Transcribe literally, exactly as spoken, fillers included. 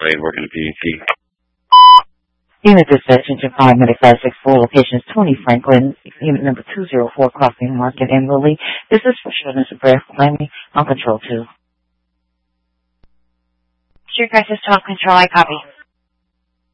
Blade working at P D T. Unit dispatch engine five minute five six four, location is twenty Franklin, unit number two zero four, Crossing Market and Lilly. This is for shortness of breath, climbing on control two. Street Crisis Talk Control, I copy.